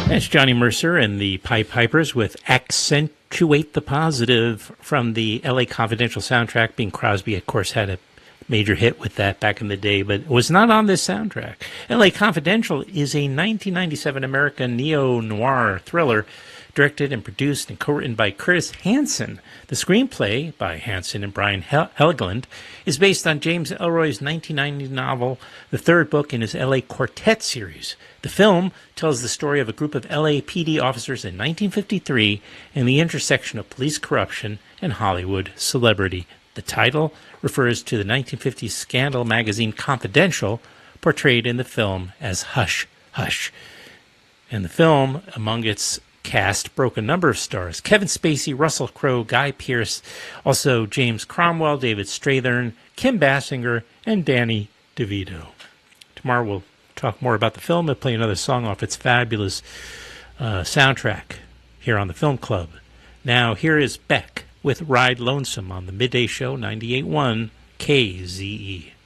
That's Johnny Mercer and the Pied Pipers with Accentuate the Positive from the LA Confidential soundtrack. Bing Crosby, of course, had a major hit with that back in the day, but it was not on this soundtrack. LA Confidential is a 1997 American neo-noir thriller directed and produced and co-written by Curtis Hanson. The screenplay, by Hanson and Brian Helgeland, is based on James Ellroy's 1990 novel, the third book in his LA Quartet series. The film tells the story of a group of LAPD officers in 1953 and the intersection of police corruption and Hollywood celebrity. The title refers to the 1950s scandal magazine Confidential, portrayed in the film as Hush, Hush. And the film, among its cast, broke a number of stars: Kevin Spacey, Russell Crowe, Guy Pearce, also James Cromwell, David Strathairn, Kim Basinger, and Danny DeVito. Tomorrow we'll talk more about the film and play another song off its fabulous soundtrack here on the Film Club. Now here is Beck with Ride Lonesome on the Midday Show 98.1 KZE.